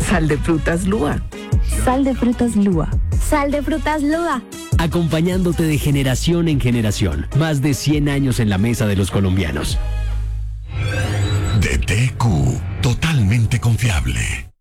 Sal de frutas Lúa. Sal de frutas Lúa. Sal de frutas Lúa. Acompañándote de generación en generación. Más de 100 años en la mesa de los colombianos. DTQ, totalmente confiable.